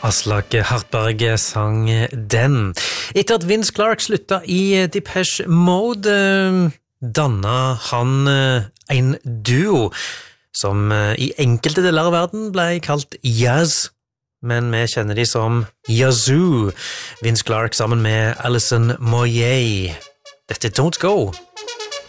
Aslak Hartberg sang den. Etter at Vince Clarke slutta i Depeche Mode, dannet han en duo som i enkelte deler av verden ble kalt Yazz, men vi kjenner de som Yazoo. Vince Clarke sammen med Alison Moyet. Dette er Don't Go.